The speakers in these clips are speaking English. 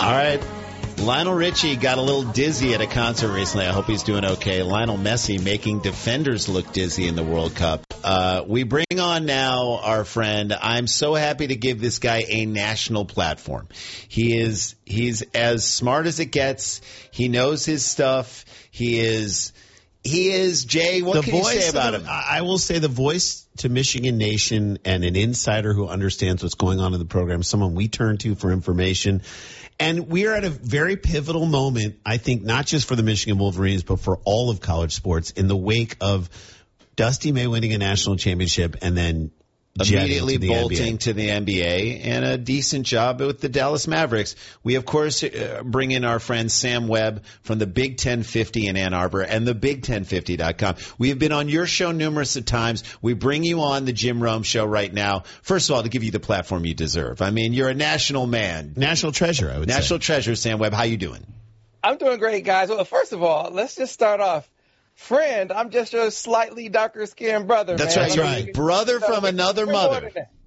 All right. Lionel Richie got a little dizzy at a concert recently. I hope he's doing okay. Lionel Messi making defenders look dizzy in the World Cup. We bring on now our friend. I'm so happy to give this guy a national platform. He's as smart as it gets. He knows his stuff. He is Jay. What can you say about him? I will say the voice to Michigan Nation and an insider who understands what's going on in the program, someone we turn to for information. And we are at a very pivotal moment, I think, not just for the Michigan Wolverines, but for all of college sports in the wake of Dusty May winning a national championship and then immediately bolting to the NBA and a decent job with the Dallas Mavericks. We, of course, bring in our friend Sam Webb from the Big 1050 in Ann Arbor and the Big1050.com. We have been on your show numerous times. We bring you on the Jim Rome Show right now, first of all, to give you the platform you deserve. I mean, you're a national man. National treasure, I would say. National treasure, Sam Webb. How you doing? I'm doing great, guys. Well, first of all, let's just start off. Friend, I'm just your slightly darker-skinned brother. That's man. right. Brother from another mother.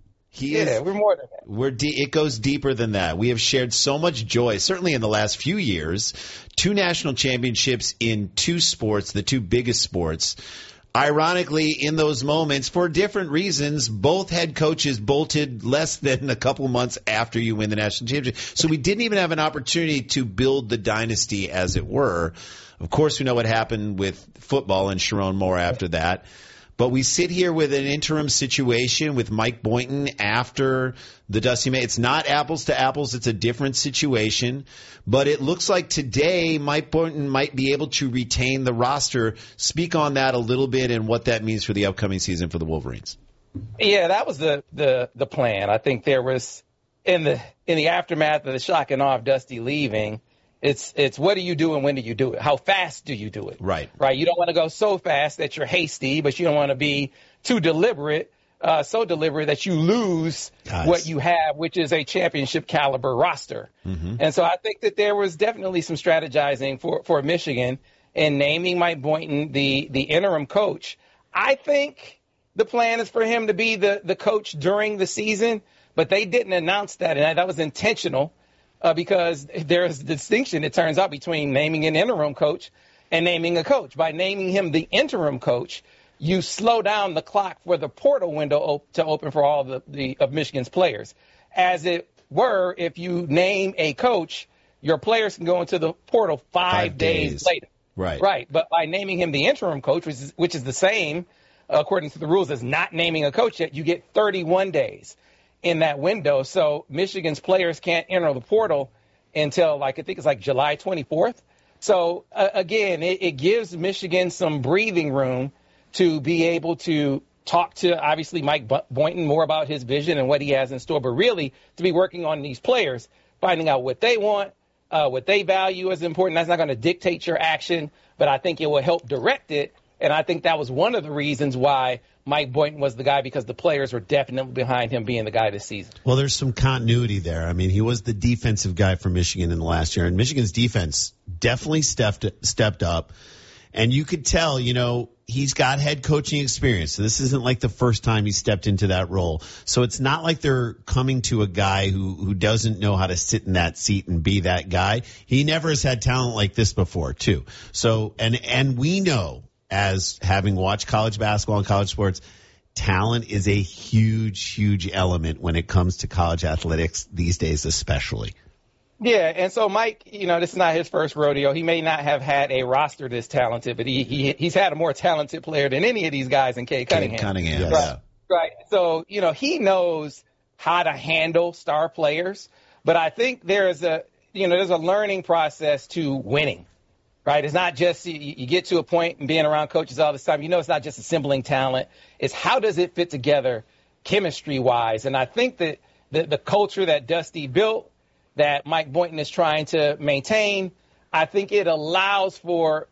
We're more than that. It goes deeper than that. We have shared so much joy, certainly in the last few years. 2 national championships in 2 sports, the 2 biggest sports. Ironically, in those moments, for different reasons, both head coaches bolted less than a couple months after you win the national championship. So we didn't even have an opportunity to build the dynasty, as it were. Of course, we know what happened with football and Sharon Moore after that. But we sit here with an interim situation with Mike Boynton after the Dusty May. It's not apples to apples. It's a different situation. But it looks like today Mike Boynton might be able to retain the roster. Speak on that a little bit and what that means for the upcoming season for the Wolverines. Yeah, that was the plan. I think there was in the aftermath of the shock and awe of Dusty leaving. It's what do you do and when do you do it? How fast do you do it? Right. You don't want to go so fast that you're hasty, but you don't want to be too deliberate, so deliberate that you lose what you have, which is a championship caliber roster. Mm-hmm. And so I think that there was definitely some strategizing for Michigan in naming Mike Boynton the interim coach. I think the plan is for him to be the coach during the season, but they didn't announce that, and that was intentional. Because there's a distinction, it turns out, between naming an interim coach and naming a coach. By naming him the interim coach, you slow down the clock for the portal window to open for all of Michigan's players. As it were, if you name a coach, your players can go into the portal 5 days later. Right. But by naming him the interim coach, which is the same, according to the rules, as not naming a coach yet, you get 31 days. In that window. So Michigan's players can't enter the portal until I think it's July 24th. So again, it gives Michigan some breathing room to be able to talk to obviously Mike Boynton more about his vision and what he has in store, but really to be working on these players, finding out what they want, what they value is important. That's not going to dictate your action, but I think it will help direct it. And I think that was one of the reasons why Mike Boynton was the guy, because the players were definitely behind him being the guy this season. Well, there's some continuity there. I mean, he was the defensive guy for Michigan in the last year, and Michigan's defense definitely stepped up. And you could tell, he's got head coaching experience. So this isn't like the first time he stepped into that role. So it's not like they're coming to a guy who doesn't know how to sit in that seat and be that guy. He never has had talent like this before, too. So, and we know, as having watched college basketball and college sports, talent is a huge, huge element when it comes to college athletics these days, especially. Yeah, and so Mike, this is not his first rodeo. He may not have had a roster this talented, but he's had a more talented player than any of these guys in Cade Cunningham. Yes. Right. So, he knows how to handle star players, but I think there's a learning process to winning. Right. It's not just you get to a point and being around coaches all this time. It's not just assembling talent. It's how does it fit together chemistry wise? And I think that the culture that Dusty built, that Mike Boynton is trying to maintain, I think it allows for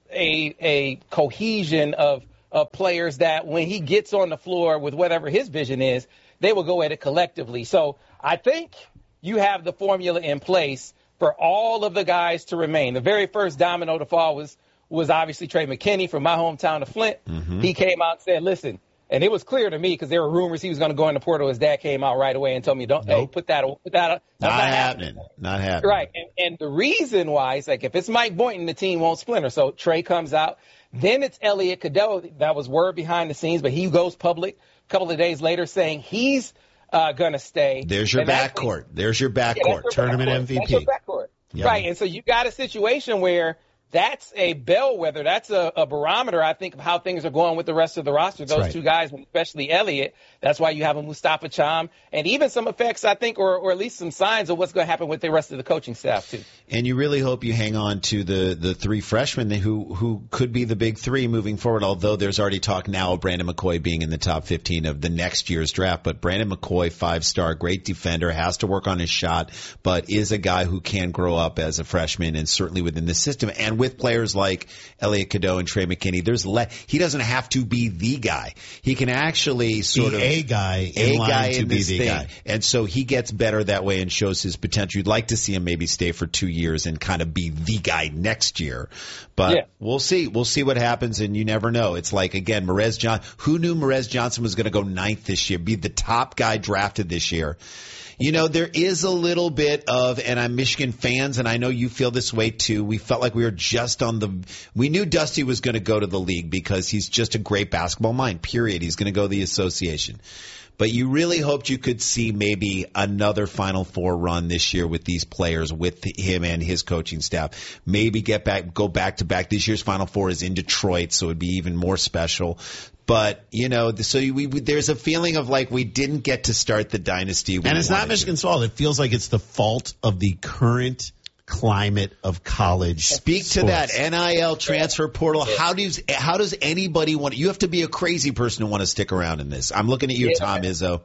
a cohesion of players that when he gets on the floor with whatever his vision is, they will go at it collectively. So I think you have the formula in place for all of the guys to remain. The very first domino to fall was obviously Trey McKinney from my hometown of Flint. Mm-hmm. He came out and said, listen, And it was clear to me because there were rumors he was going to go in the portal. His dad came out right away and told me, put that up. Not happening. Not happening. Right. And the reason why is like, if it's Mike Boynton, the team won't splinter. So Trey comes out. Then it's Elliot Cadeau. That was word behind the scenes, but he goes public a couple of days later saying he's going to stay. There's your backcourt. There's your backcourt. Tournament MVP. That's your backcourt. Yep. Right. And so you got a situation where that's a bellwether. That's a barometer, I think, of how things are going with the rest of the roster. Those two guys, especially Elliott. That's why you have a Mustafa Cham, and even some effects, I think, or at least some signs of what's going to happen with the rest of the coaching staff, too. And you really hope you hang on to the three freshmen who could be the big three moving forward, although there's already talk now of Brandon McCoy being in the top 15 of the next year's draft. But Brandon McCoy, 5-star, great defender, has to work on his shot, but is a guy who can grow up as a freshman and certainly within the system. And with players like Elliot Cadeau and Trey McKinney, he doesn't have to be the guy. He can actually sort of a guy in this thing. Guy. And so he gets better that way and shows his potential. You'd like to see him maybe stay for 2 years and kind of be the guy next year. But we'll see. We'll see what happens, and you never know. It's like, again, who knew Merez Johnson was going to go 9th this year, be the top guy drafted this year? You know, there is a little bit of, and I'm Michigan fans, and I know you feel this way too. We felt like we were just we knew Dusty was going to go to the league because he's just a great basketball mind, period. He's going to go to the association. But you really hoped you could see maybe another Final Four run this year with these players, with him and his coaching staff. Maybe go back to back. This year's Final Four is in Detroit, so it'd be even more special. But, you know, so there's a feeling of like we didn't get to start the dynasty. And it's not Michigan's fault. It feels like it's the fault of the current climate of college. Speak to that NIL transfer portal. How does anybody want? You have to be a crazy person to want to stick around in this. I'm looking at you, Tom Izzo.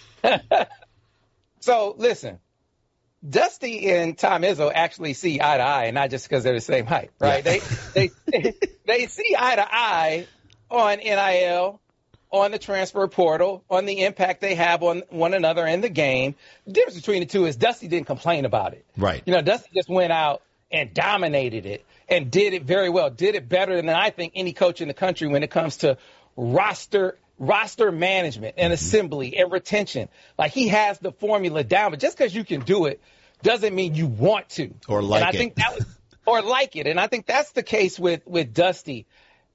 So listen, Dusty and Tom Izzo actually see eye to eye, and not just because they're the same height, right? Yeah. They see eye to eye on NIL, on the transfer portal, on the impact they have on one another in the game. The difference between the two is Dusty didn't complain about it. Right. You know, Dusty just went out and dominated it and did it very well, did it better than I think any coach in the country when it comes to roster management and assembly and retention. Like, he has the formula down, but just because you can do it doesn't mean you want to. Or like and I think or like it. And I think that's the case with Dusty.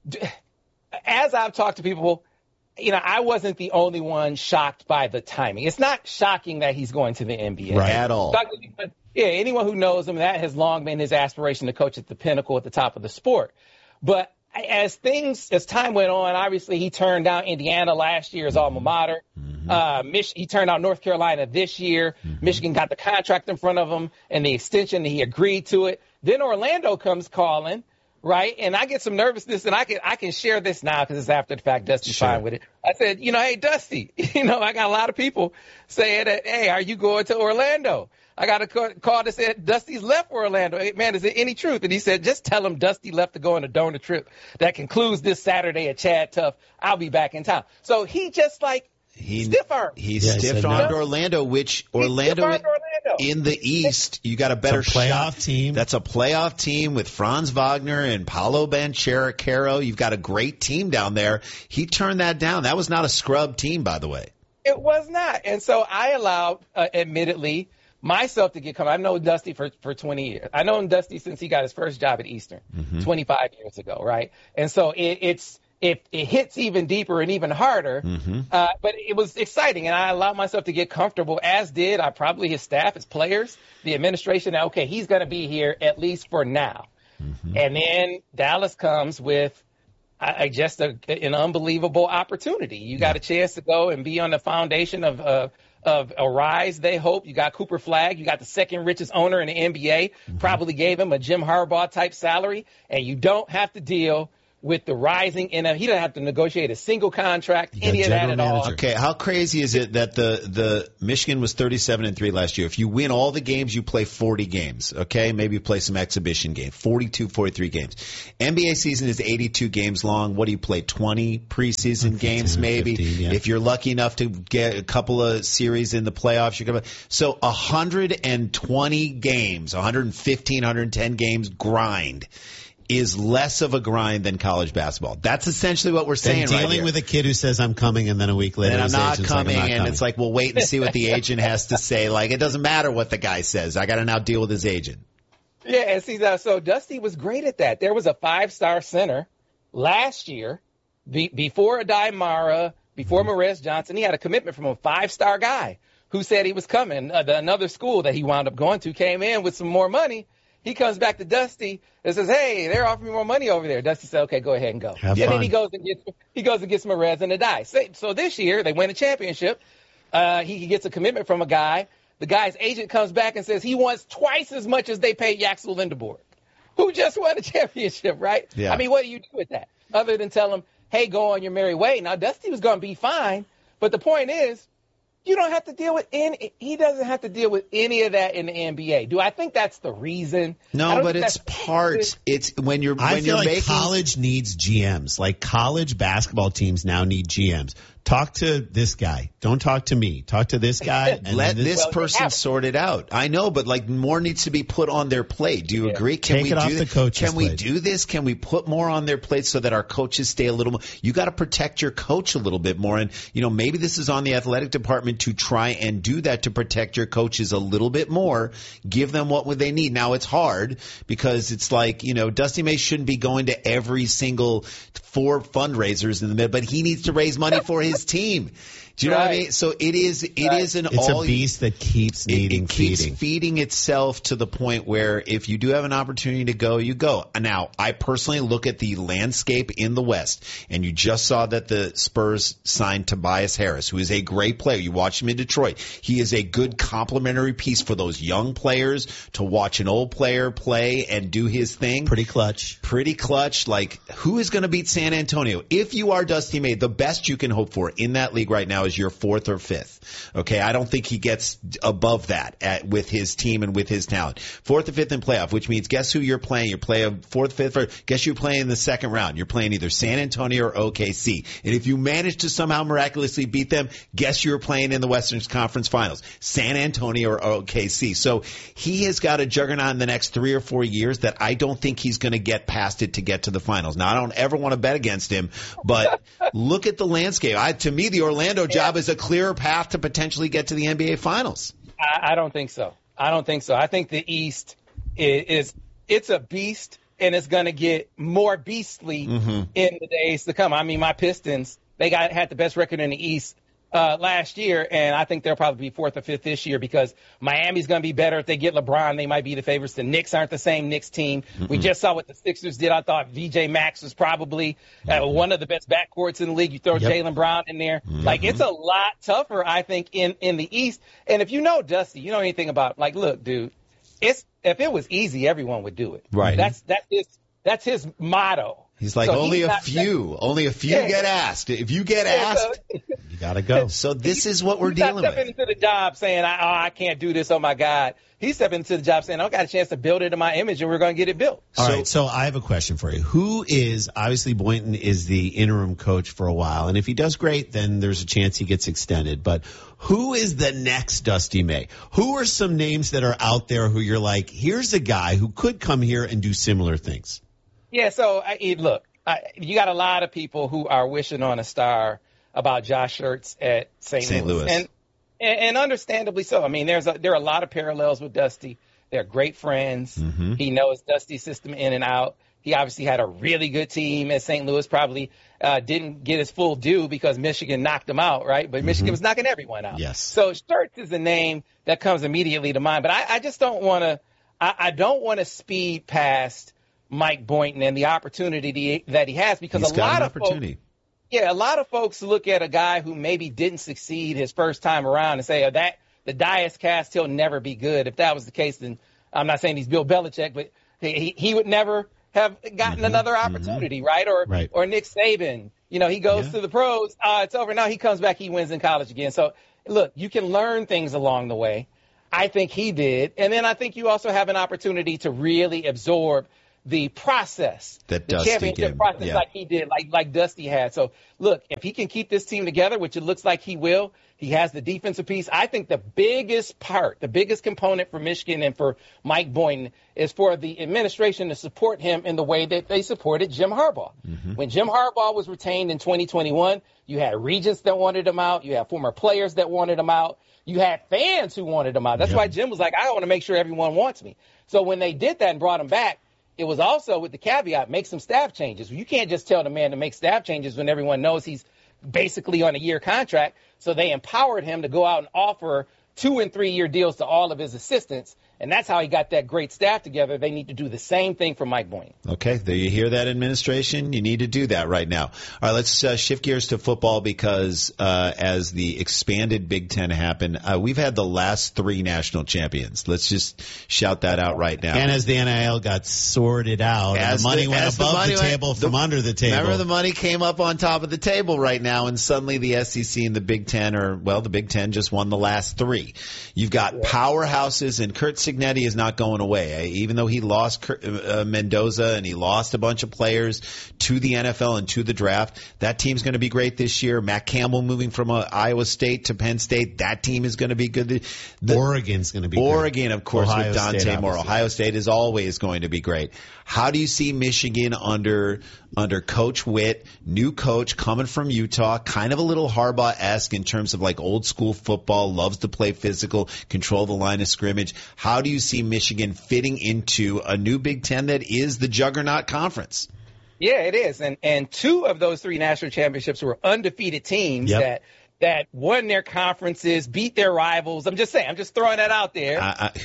As I've talked to people, you know, I wasn't the only one shocked by the timing. It's not shocking that he's going to the NBA. Right. At all. Yeah, anyone who knows him, that has long been his aspiration to coach at the pinnacle at the top of the sport. But as time went on, obviously he turned down Indiana last year, his alma mater. Mm-hmm. He turned out North Carolina this year. Mm-hmm. Michigan got the contract in front of him and the extension, and he agreed to it. Then Orlando comes calling. Right. And I get some nervousness, and I can share this now because it's after the fact. Dusty's fine with it. I said, you know, hey, Dusty, you know, I got a lot of people saying that, hey, are you going to Orlando? I got a call that said Dusty's left for Orlando. Hey, man, is there any truth? And he said, just tell him Dusty left to go on a donor trip that concludes this Saturday at Chad Tuff. I'll be back in town. So he just stiff-armed. He stiff-armed Orlando, which Orlando in the East, you got a better playoff team. That's a playoff team with Franz Wagner and Paolo Banchero. You've got a great team down there. He turned that down. That was not a scrub team, by the way. It was not. And so I allowed, admittedly, myself to get comfortable. I've known Dusty for 20 years. I've known Dusty since he got his first job at Eastern 25 years ago, right? And so it hits even deeper and even harder, but it was exciting, and I allowed myself to get comfortable, as did probably his staff, his players, the administration. Okay, he's going to be here at least for now. And then Dallas comes with just an unbelievable opportunity. You got a chance to go and be on the foundation of a rise, they hope. You got Cooper Flagg. You got the second richest owner in the NBA. Probably gave him a Jim Harbaugh-type salary, and you don't have to deal with the rising he doesn't have to negotiate a single contract, any of that at all. Okay, how crazy is it that the Michigan was 37-3 last year? If you win all the games, you play 40 games, okay? Maybe you play some exhibition games, 42, 43 games. NBA season is 82 games long. What do you play, 20 preseason games maybe? 15, yeah. If you're lucky enough to get a couple of series in the playoffs, you're going to – so 120 games, 115, 110 games grind is less of a grind than college basketball. That's essentially what we're saying right here. Dealing with a kid who says I'm coming, and then a week later and I'm not coming, like, and it's like, well, wait and see what the agent has to say. Like, it doesn't matter what the guy says. I got to now deal with his agent. Yeah, and see, so Dusty was great at that. There was a 5-star center last year, before Adai Mara, before Morez Johnson. He had a commitment from a 5-star guy who said he was coming. Another school that he wound up going to came in with some more money. He comes back to Dusty and says, "Hey, they're offering me more money over there." Dusty said, "Okay, go ahead and go." Have and fun. then he goes and gets Morez and Adai. So this year they win a championship. He gets a commitment from a guy. The guy's agent comes back and says he wants twice as much as they paid Yaxel Lindeborg, who just won a championship, right? Yeah. I mean, what do you do with that other than tell him, "Hey, go on your merry way"? Now, Dusty was going to be fine, but the point is, you don't have to deal with he doesn't have to deal with any of that in the NBA. Do I think that's the reason? No, but it's part. It's when you're I when feel you're like making college needs GMs. Like college basketball teams now need GMs. Talk to this guy. Don't talk to me. Talk to this guy. And let this Well, person sort it out. I know, but like more needs to be put on their plate. Do you agree? Can Take we it do off this? the coach's Can we plate. do this? Can we put more on their plate so that our coaches stay a little more? You got to protect your coach a little bit more, and maybe this is on the athletic department to try and do that to protect your coaches a little bit more. Give them what they need. Now it's hard because it's like Dusty May shouldn't be going to every single 4 fundraisers in the middle, but he needs to raise money for his team. Do you know what I mean? So it is an It's a beast that keeps needing it keeps feeding. feeding itself to the point where if you do have an opportunity to go, you go. Now, I personally look at the landscape in the West, and you just saw that the Spurs signed Tobias Harris, who is a great player. You watch him in Detroit. He is a good complementary piece for those young players to watch an old player play and do his thing. Pretty clutch. Pretty clutch. Like, who is going to beat San Antonio? If you are Dusty May, the best you can hope for in that league right now is your 4th or 5th. Okay, I don't think he gets above that with his team and with his talent. 4th or 5th in playoff, which means guess who you're playing? You're playing 4th, 5th. Guess you're playing in the second round. You're playing either San Antonio or OKC. And if you manage to somehow miraculously beat them, guess you're playing in the Western Conference Finals. San Antonio or OKC. So he has got a juggernaut in the next 3 or 4 years that I don't think he's going to get past it to get to the finals. Now, I don't ever want to bet against him, but look at the landscape. To me, the Orlando job is a clearer path to potentially get to the NBA Finals. I don't think so. I think the East it's a beast, and it's going to get more beastly in the days to come. I mean, my Pistons, they had the best record in the East last year, and I think they'll probably be 4th or 5th this year because Miami's going to be better. If they get LeBron, they might be the favorites. The Knicks aren't the same Knicks team. We just saw what the Sixers did. I thought VJ Max was probably one of the best backcourts in the league. You throw Jaylen Brown in there. Like, it's a lot tougher, I think, in the East. And if you know Dusty, you know anything about, like, look, dude, if it was easy, everyone would do it. Right. That's his motto. He's like, only a few get asked. If you get asked, you got to go. So this is what we're He's dealing not stepping with. into the job saying, I can't do this, oh, my God. He's stepping into the job saying, I got a chance to build it in my image, and we're going to get it built. All right, so I have a question for you. Obviously Boynton is the interim coach for a while, and if he does great, then there's a chance he gets extended. But who is the next Dusty May? Who are some names that are out there who you're like, here's a guy who could come here and do similar things? Yeah, so look, you got a lot of people who are wishing on a star about Josh Schertz at St. Louis. And understandably so. I mean, there are a lot of parallels with Dusty. They're great friends. Mm-hmm. He knows Dusty's system in and out. He obviously had a really good team at St. Louis, probably didn't get his full due because Michigan knocked him out, right? But Michigan was knocking everyone out. Yes. So Schertz is a name that comes immediately to mind. But I just don't want to – I don't want to speed past Mike Boynton and the opportunity that he has because a lot of folks look at a guy who maybe didn't succeed his first time around and say, that the die is cast, he'll never be good. If that was the case, then I'm not saying he's Bill Belichick, but he would never have gotten another opportunity, right? Or Nick Saban, he goes to the pros, it's over. Now he comes back, he wins in college again. So look, you can learn things along the way. I think he did. And then I think you also have an opportunity to really absorb the process, that the championship process, like he did, like Dusty had. So, look, if he can keep this team together, which it looks like he will, he has the defensive piece. I think the biggest part, the biggest component for Michigan and for Mike Boynton is for the administration to support him in the way that they supported Jim Harbaugh. Mm-hmm. When Jim Harbaugh was retained in 2021, you had regents that wanted him out. You had former players that wanted him out. You had fans who wanted him out. That's why Jim was like, I want to make sure everyone wants me. So when they did that and brought him back, it was also with the caveat, make some staff changes. You can't just tell the man to make staff changes when everyone knows he's basically on a year contract. So they empowered him to go out and offer 2- and 3-year deals to all of his assistants. And that's how he got that great staff together. They need to do the same thing for Mike Boynton. Okay, there you hear that, administration. You need to do that right now. All right, let's shift gears to football because as the expanded Big Ten happened, we've had the last 3 national champions. Let's just shout that out right now. And as the NIL got sorted out, and the money went above the table from under the table. Remember, the money came up on top of the table right now, and suddenly the SEC and the Big Ten the Big Ten just won the last 3. You've got powerhouses, and Kurt Cignetti is not going away. Even though he lost Mendoza and he lost a bunch of players to the NFL and to the draft, that team's going to be great this year. Matt Campbell moving from Iowa State to Penn State, that team is going to be good. Oregon's going to be Oregon, good. Of course, Ohio with Dante State, Moore. Ohio State is always going to be great. How do you see Michigan under Coach Witt, new coach coming from Utah, kind of a little Harbaugh-esque in terms of like old school football, loves to play physical, control the line of scrimmage. How do you see Michigan fitting into a new Big Ten that is the juggernaut conference? Yeah, it is. And 2 of those 3 national championships were undefeated teams that won their conferences, beat their rivals. I'm just saying. I'm just throwing that out there.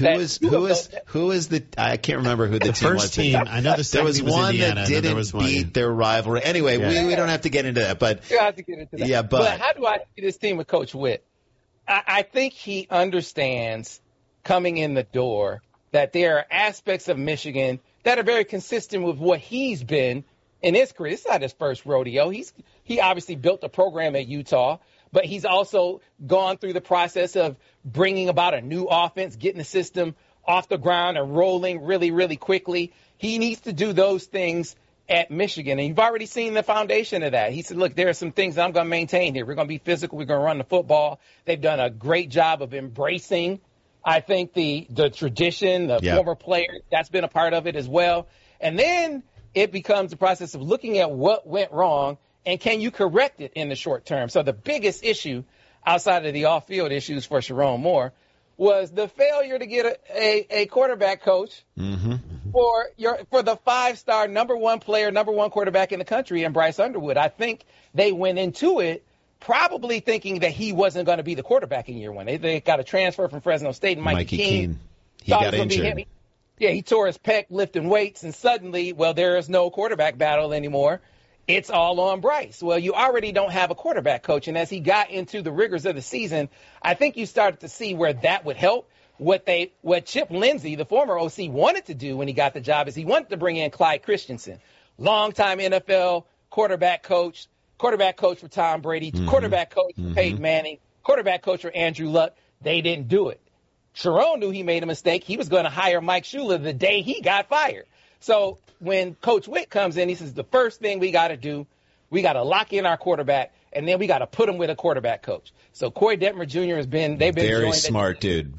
Who is the? I can't remember who the team was. First team. I know the there was one Indiana, that didn't beat their rivalry. Anyway, we don't have to get into that. But you have to get into that. Yeah, but how do I see this team with Coach Witt? I think he understands coming in the door that there are aspects of Michigan that are very consistent with what he's been in his career. It's not his first rodeo. He obviously built a program at Utah. But he's also gone through the process of bringing about a new offense, getting the system off the ground and rolling really, really quickly. He needs to do those things at Michigan. And you've already seen the foundation of that. He said, look, there are some things that I'm going to maintain here. We're going to be physical. We're going to run the football. They've done a great job of embracing, I think, the tradition, the former players. That's been a part of it as well. And then it becomes the process of looking at what went wrong and can you correct it in the short term? So the biggest issue outside of the off-field issues for Sharon Moore was the failure to get a quarterback coach for the 5-star number 1 player, number 1 quarterback in the country, and Bryce Underwood. I think they went into it probably thinking that he wasn't going to be the quarterback in year 1. They got a transfer from Fresno State, and Mikey Keene. He got injured. He tore his pec lifting weights, and suddenly, there is no quarterback battle anymore. It's all on Bryce. Well, you already don't have a quarterback coach. And as he got into the rigors of the season, I think you started to see where that would help. What Chip Lindsey, the former OC, wanted to do when he got the job is he wanted to bring in Clyde Christensen, longtime NFL quarterback coach for Tom Brady, quarterback coach for Peyton Manning, quarterback coach for Andrew Luck. They didn't do it. Sharon knew he made a mistake. He was going to hire Mike Shula the day he got fired. So when Coach Witt comes in, he says the first thing we got to do, we got to lock in our quarterback, and then we got to put him with a quarterback coach. So Corey Detmer Jr. they've been very smart dude,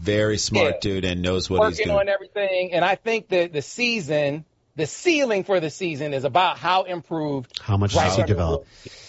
and knows what he's doing. Working on everything, and I think that the ceiling for the season is about how improved. How much does he develop?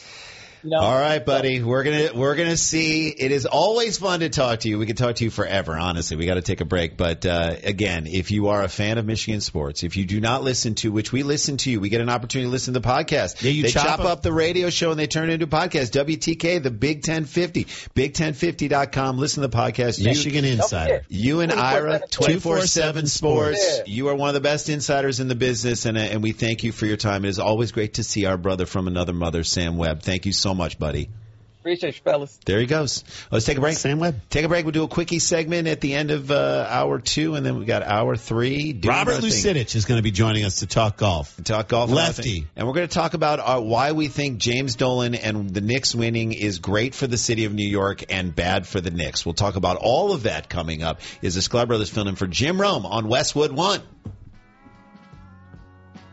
All right, buddy. We're gonna see. It is always fun to talk to you. We could talk to you forever. Honestly, we got to take a break. But again, if you are a fan of Michigan sports, if you do not listen to, which we listen to, you, we get an opportunity to listen to the podcast. Yeah, they chop up the radio show and they turn it into a podcast. WTK, the Big 1050, Big1050.com. Listen to the podcast. Michigan Insider. You and Ira, 24/7 Sports. Yeah. You are one of the best insiders in the business, and we thank you for your time. It is always great to see our brother from another mother, Sam Webb. Thank you so much, buddy. Appreciate you, fellas. There he goes. Let's take a break. Sam Webb. Take a break. We'll do a quickie segment at the end of hour 2, and then we got hour 3. Robert Lucidich is going to be joining us to talk golf. Lefty. And we're going to talk about why we think James Dolan and the Knicks winning is great for the city of New York and bad for the Knicks. We'll talk about all of that coming up. Is the Sklar Brothers filling in for Jim Rome on Westwood One.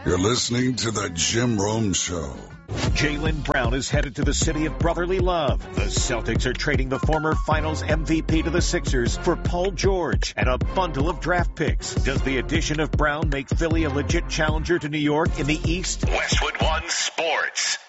You're listening to The Jim Rome Show. Jaylen Brown is headed to the city of brotherly love. The Celtics are trading the former Finals MVP to the Sixers for Paul George and a bundle of draft picks. Does the addition of Brown make Philly a legit challenger to New York in the East? Westwood One Sports.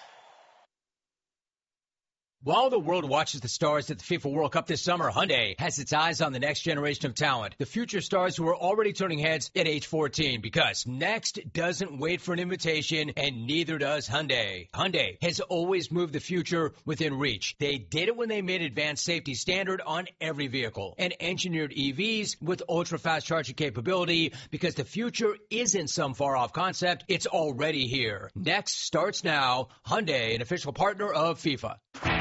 While the world watches the stars at the FIFA World Cup this summer, Hyundai has its eyes on the next generation of talent, the future stars who are already turning heads at age 14, because next doesn't wait for an invitation, and neither does Hyundai. Hyundai has always moved the future within reach. They did it when they made advanced safety standard on every vehicle and engineered EVs with ultra-fast charging capability, because the future isn't some far-off concept, it's already here. Next starts now. Hyundai, an official partner of FIFA.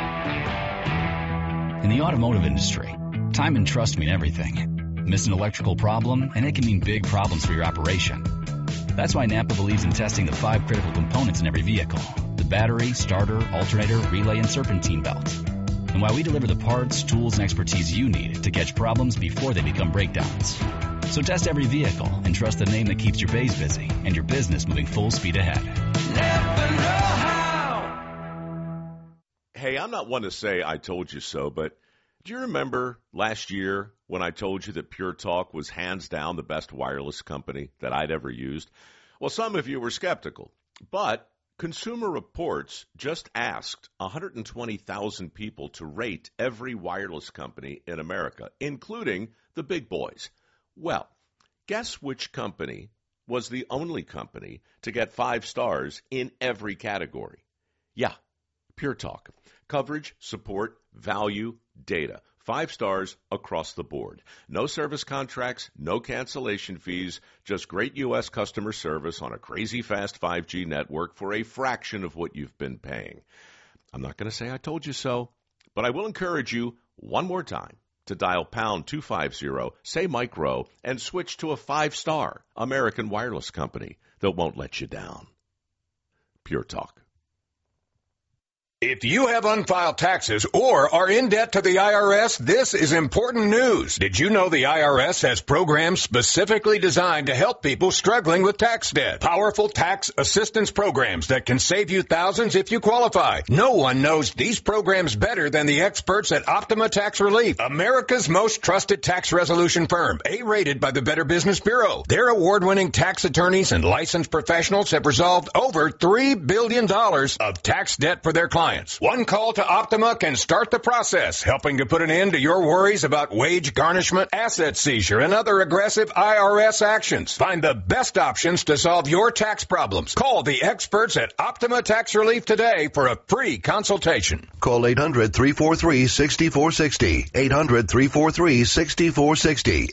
In the automotive industry, time and trust mean everything. Miss an electrical problem, and it can mean big problems for your operation. That's why Napa believes in testing the 5 critical components in every vehicle: the battery, starter, alternator, relay, and serpentine belt. And why we deliver the parts, tools, and expertise you need to catch problems before they become breakdowns. So test every vehicle and trust the name that keeps your bays busy and your business moving full speed ahead. Never know how. Hey, I'm not one to say I told you so, but do you remember last year when I told you that Pure Talk was hands down the best wireless company that I'd ever used? Well, some of you were skeptical, but Consumer Reports just asked 120,000 people to rate every wireless company in America, including the big boys. Well, guess which company was the only company to get 5 stars in every category? Yeah, Pure Talk. Coverage, support, value, data. 5 stars across the board. No service contracts, no cancellation fees, just great U.S. customer service on a crazy fast 5G network for a fraction of what you've been paying. I'm not going to say I told you so, but I will encourage you one more time to dial pound 250, say Mike Rowe, and switch to a 5-star American wireless company that won't let you down. Pure Talk. If you have unfiled taxes or are in debt to the IRS, this is important news. Did you know the IRS has programs specifically designed to help people struggling with tax debt? Powerful tax assistance programs that can save you thousands if you qualify. No one knows these programs better than the experts at Optima Tax Relief, America's most trusted tax resolution firm, A-rated by the Better Business Bureau. Their award-winning tax attorneys and licensed professionals have resolved over $3 billion of tax debt for their clients. One call to Optima can start the process, helping to put an end to your worries about wage garnishment, asset seizure, and other aggressive IRS actions. Find the best options to solve your tax problems. Call the experts at Optima Tax Relief today for a free consultation. Call 800-343-6460. 800-343-6460.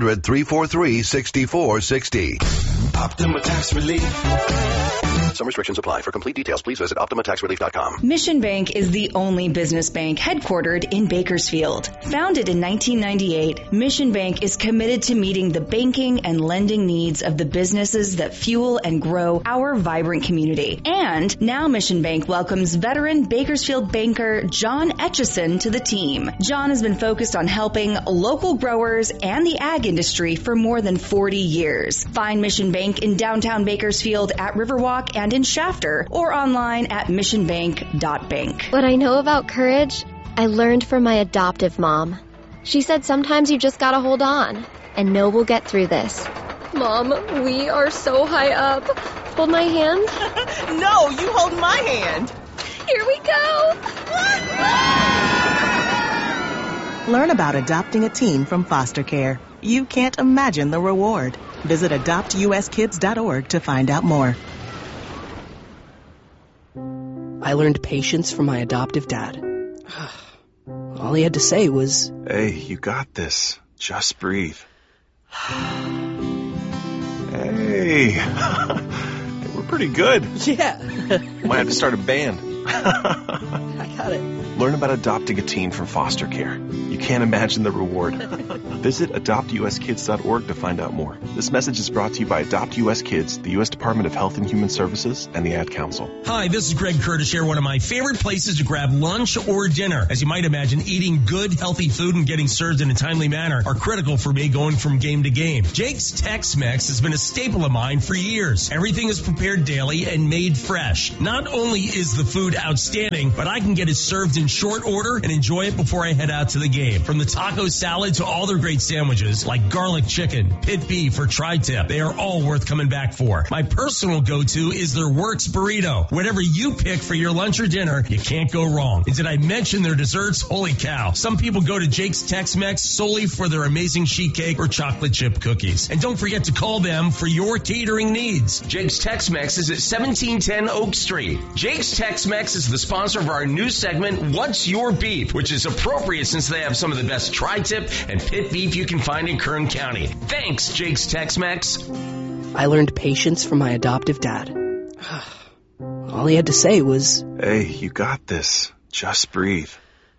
800-343-6460. Optima Tax Relief. Some restrictions apply. For complete details, please visit OptimaTaxRelief.com. Mission Bank is the only business bank headquartered in Bakersfield. Founded in 1998, Mission Bank is committed to meeting the banking and lending needs of the businesses that fuel and grow our vibrant community. And now Mission Bank welcomes veteran Bakersfield banker John Etchison to the team. John has been focused on helping local growers and the ag industry for more than 40 years. Find Mission Bank in downtown Bakersfield at Riverwalk and in Shafter, or online at missionbank.bank. What I know about courage, I learned from my adoptive mom. She said sometimes you just gotta hold on and know we'll get through this. Mom, we are so high up. Hold my hand. No, you hold my hand. Here we go. Learn about adopting a teen from foster care. You can't imagine the reward. Visit adoptuskids.org to find out more. I learned patience from my adoptive dad. All he had to say was, "Hey, you got this. Just breathe." Hey, we're pretty good. Yeah. Might have to start a band. I got it. Learn about adopting a teen from foster care. You You can't imagine the reward. Visit AdoptUSKids.org to find out more. This message is brought to you by Adopt US Kids, the U.S. Department of Health and Human Services, and the Ad Council. Hi, this is Greg Curtis here, one of my favorite places to grab lunch or dinner. As you might imagine, eating good, healthy food and getting served in a timely manner are critical for me going from game to game. Jake's Tex-Mex has been a staple of mine for years. Everything is prepared daily and made fresh. Not only is the food outstanding, but I can get it served in short order and enjoy it before I head out to the game. From the taco salad to all their great sandwiches like garlic chicken, pit beef, or tri-tip, they are all worth coming back for. My personal go-to is their Works burrito. Whatever you pick for your lunch or dinner, you can't go wrong. And did I mention their desserts? Holy cow. Some people go to Jake's Tex-Mex solely for their amazing sheet cake or chocolate chip cookies. And don't forget to call them for your catering needs. Jake's Tex-Mex is at 1710 Oak Street. Jake's Tex-Mex is the sponsor of our new segment, What's Your Beef, which is appropriate since they have some of the best tri-tip and pit beef you can find in Kern County. Thanks, Jake's Tex-Mex. I learned patience from my adoptive dad. All he had to say was, "Hey, you got this. Just breathe."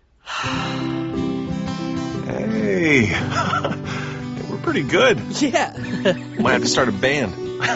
Hey, we're pretty good. Yeah. Might have to start a band.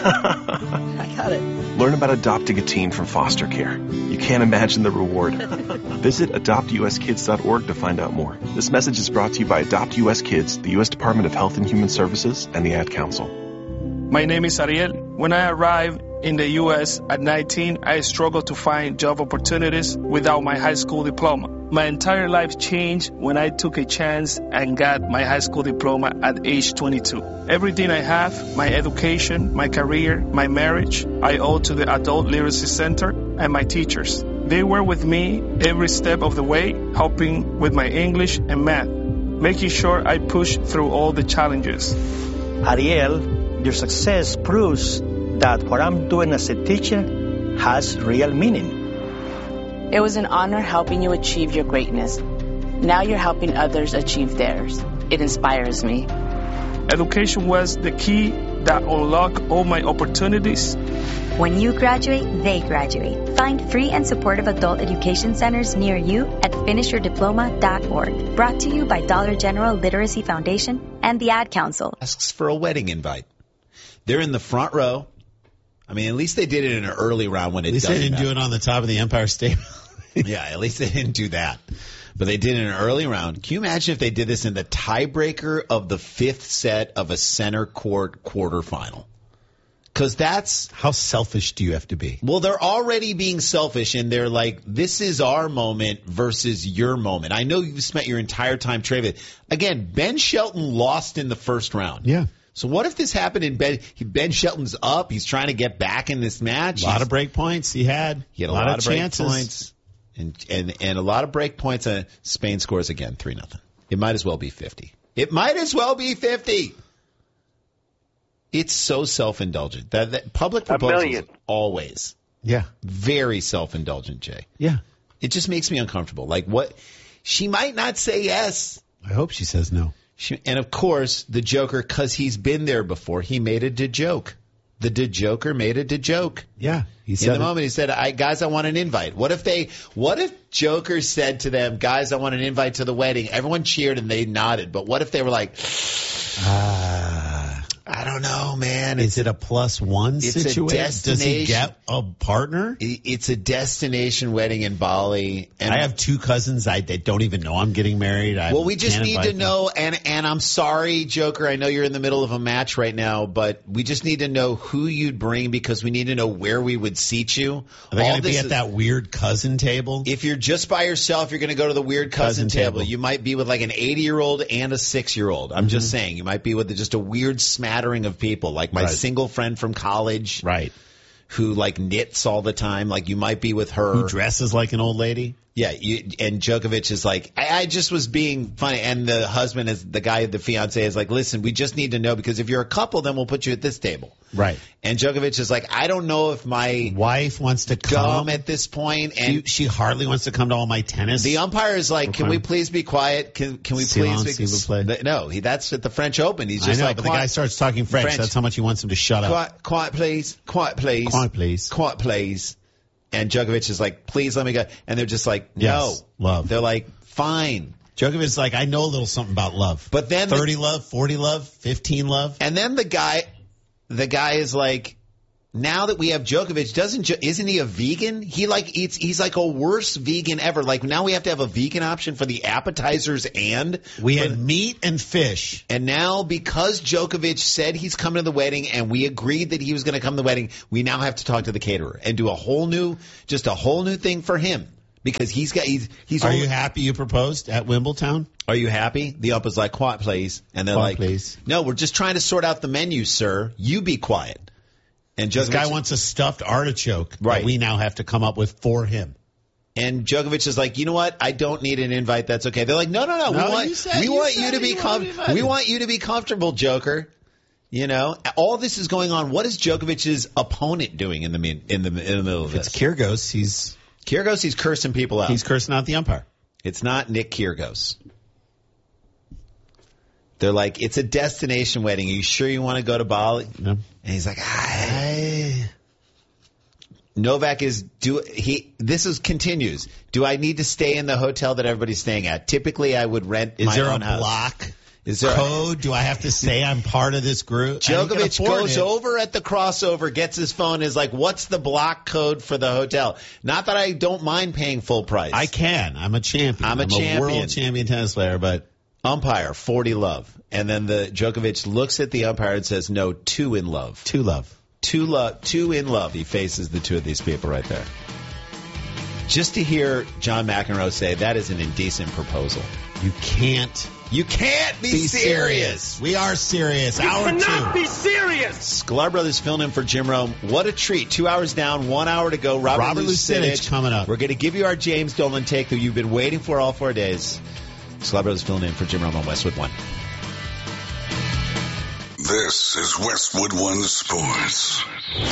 I got it. Learn about adopting a teen from foster care. You can't imagine the reward. Visit AdoptUSKids.org to find out more. This message is brought to you by Adopt US Kids, the U.S. Department of Health and Human Services, and the Ad Council. My name is Ariel. When I arrived in the U.S. at 19, I struggled to find job opportunities without my high school diploma. My entire life changed when I took a chance and got my high school diploma at age 22. Everything I have, my education, my career, my marriage, I owe to the Adult Literacy Center and my teachers. They were with me every step of the way, helping with my English and math, making sure I pushed through all the challenges. Ariel, your success proves that what I'm doing as a teacher has real meaning. It was an honor helping you achieve your greatness. Now you're helping others achieve theirs. It inspires me. Education was the key that unlocked all my opportunities. When you graduate, they graduate. Find free and supportive adult education centers near you at finishyourdiploma.org. Brought to you by Dollar General Literacy Foundation and the Ad Council. Asks for a wedding invite. They're in the front row. I mean, at least they did it in an early round when it doesn't matter. At least they didn't do it on the top of the Empire State Building. Yeah, at least they didn't do that. But they did it in an early round. Can you imagine if they did this in the tiebreaker of the fifth set of a center court quarterfinal? Because that's... How selfish do you have to be? Well, they're already being selfish, and they're like, this is our moment versus your moment. I know you've spent your entire time trading. Again, Ben Shelton lost in the first round. Yeah. So what if this happened in Ben Shelton's up? He's trying to get back in this match. A lot of break points he had. He had a lot of chances. Break points. And a lot of break points. Spain scores again, 3-0. It might as well be 50. It might as well be 50. It's so self-indulgent. That public proposals always. Yeah. Very self-indulgent, Jay. Yeah. It just makes me uncomfortable. Like what? She might not say yes. I hope she says no. And of course, the Joker, because he's been there before, he made it a joke. The Joker made it a joke. Yeah. He said in the moment, he said, guys, I want an invite. What if Joker said to them, guys, I want an invite to the wedding? Everyone cheered and they nodded. But what if they were like, I don't know, man. Is it a +1 situation? Does he get a partner? It's a destination wedding in Bali. And I have two cousins. They don't even know I'm getting married. We just need to know, and I'm sorry, Joker, I know you're in the middle of a match right now, but we just need to know who you'd bring because we need to know where we would seat you. Are they going to be at that weird cousin table? If you're just by yourself, you're going to go to the weird cousin table. You might be with like an 80-year-old and a 6-year-old. I'm just saying. You might be with just a weird smattering of people, like my single friend from college, who like knits all the time. Like you might be with her, who dresses like an old lady. Yeah, and Djokovic is like, I just was being funny, and the husband is the guy, the fiance is like, listen, we just need to know because if you're a couple, then we'll put you at this table. Right. And Djokovic is like, I don't know if my wife wants to come at this point, and she hardly wants to come to all my tennis. The umpire is like, can we please be quiet? Can we please? No, that's at the French Open. He's just like, but the guy starts talking French. That's how much he wants him to shut up. Quiet, please. Quiet, please. Quiet, please. Quiet, please. And Djokovic is like, please let me go. And they're just like, no. Yes, love. They're like, fine. Djokovic is like, I know a little something about love. But then 30 love, 40 love, 15 love. And then the guy is like, now that we have Djokovic, isn't he a vegan? He's like a worse vegan ever. Like now we have to have a vegan option for the appetizers and we had meat and fish. And now because Djokovic said he's coming to the wedding and we agreed that he was going to come to the wedding, we now have to talk to the caterer and do a whole new thing for him because he's. Are you happy you proposed at Wimbledon? Are you happy? The ump is like, quiet, please. And they're like, please. No, we're just trying to sort out the menu, sir. You be quiet. And this guy wants a stuffed artichoke that we now have to come up with for him. And Djokovic is like, you know what? I don't need an invite. That's okay. They're like, no. We want you to be comfortable, Joker. You know, all this is going on. What is Djokovic's opponent doing in the middle of this? It's Kyrgios. He's cursing people out. He's cursing out the umpire. It's not Nick Kyrgios. They're like, it's a destination wedding. Are you sure you want to go to Bali? No. And he's like, Novak continues. Do I need to stay in the hotel that everybody's staying at? Typically, I would rent my own house. Block? Is there code? Do I have to say I'm part of this group? Djokovic goes over at the crossover, gets his phone, is like, what's the block code for the hotel? Not that I don't mind paying full price. I can. I'm a champion. I'm a world champion tennis player, but... Umpire, 40 love. And then the Djokovic looks at the umpire and says, no, 2 in love. 2 love. 2 in love. He faces the two of these people right there. Just to hear John McEnroe say that is an indecent proposal. You can't be serious. We are serious. You Hour 2. cannot be serious. Sklar Brothers filling in for Jim Rome. What a treat. 2 hours down, 1 hour to go. Robert Lucinich coming up. We're going to give you our James Dolan take that you've been waiting for all 4 days. Sklar Brothers filling in for Jim Rome on Westwood One. This is Westwood One Sports.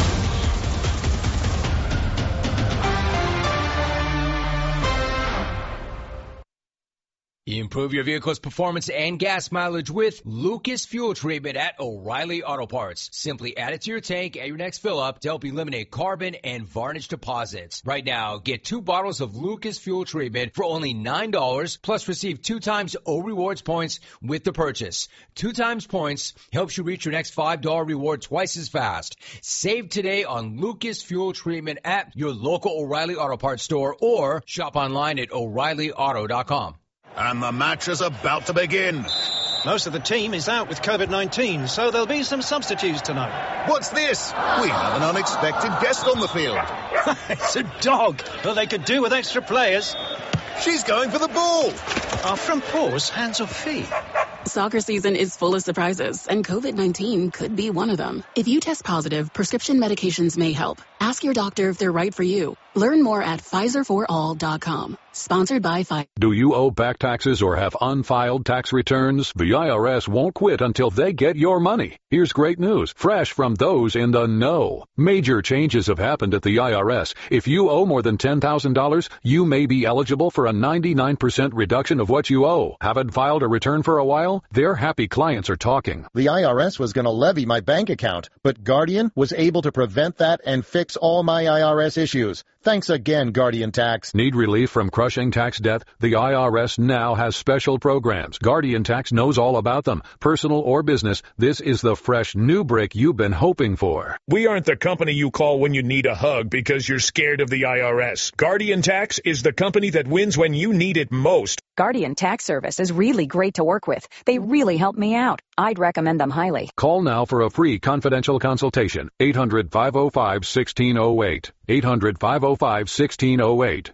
Improve your vehicle's performance and gas mileage with Lucas Fuel Treatment at O'Reilly Auto Parts. Simply add it to your tank at your next fill-up to help eliminate carbon and varnish deposits. Right now, get 2 bottles of Lucas Fuel Treatment for only $9, plus receive 2 times O Rewards points with the purchase. 2 times points helps you reach your next $5 reward twice as fast. Save today on Lucas Fuel Treatment at your local O'Reilly Auto Parts store or shop online at O'ReillyAuto.com. And the match is about to begin. Most of the team is out with COVID-19, so there'll be some substitutes tonight. What's this? We have an unexpected guest on the field. It's a dog. Well, they could do with extra players. She's going for the ball. Are front paws hands or feet? Soccer season is full of surprises, and COVID-19 could be one of them. If you test positive, prescription medications may help. Ask your doctor if they're right for you. Learn more at PfizerForAll.com. Sponsored by Pfizer. Do you owe back taxes or have unfiled tax returns? The IRS won't quit until they get your money. Here's great news, fresh from those in the know. Major changes have happened at the IRS. If you owe more than $10,000, you may be eligible for a 99% reduction of what you owe. Haven't filed a return for a while? Their happy clients are talking. The IRS was going to levy my bank account, but Guardian was able to prevent that and fix all my IRS issues. Thanks again, Guardian Tax. Need relief from crushing tax debt? The IRS now has special programs. Guardian Tax knows all about them. Personal or business, this is the fresh new brick you've been hoping for. We aren't the company you call when you need a hug because you're scared of the IRS. Guardian Tax is the company that wins when you need it most. Guardian Tax Service is really great to work with. They really help me out. I'd recommend them highly. Call now for a free confidential consultation. 800-505-1608. 800-505-1608.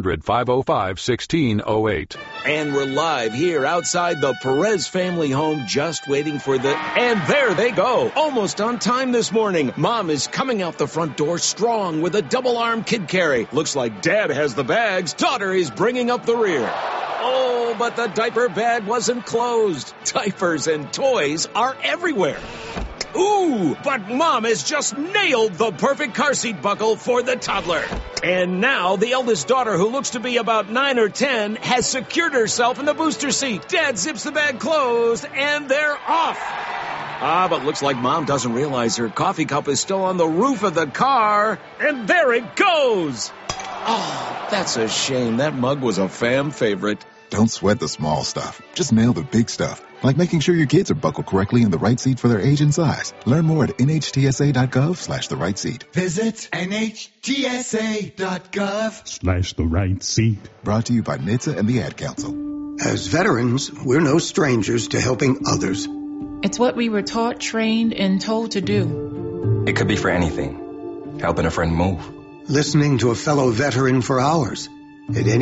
800-505-1608. And we're live here outside the Perez family home, just waiting for the... And there they go! Almost on time this morning. Mom is coming out the front door strong with a double-arm kid carry. Looks like Dad has the bags. Daughter is bringing up the rear. Oh, but the diaper bag wasn't closed. Diapers and toys are everywhere. Ooh, but Mom has just nailed the perfect car seat buckle for the toddler. And now the eldest daughter, who looks to be about 9 or 10, has secured herself in the booster seat. Dad zips the bag closed, and they're off. But looks like Mom doesn't realize her coffee cup is still on the roof of the car. And there it goes. Oh, that's a shame. That mug was a fan favorite. Don't sweat the small stuff. Just nail the big stuff. Like making sure your kids are buckled correctly in the right seat for their age and size. Learn more at nhtsa.gov/the right seat. Visit nhtsa.gov/the right seat. Brought to you by NHTSA and the Ad Council. As veterans, we're no strangers to helping others. It's what we were taught, trained, and told to do. It could be for anything. Helping a friend move. Listening to a fellow veteran for hours. At any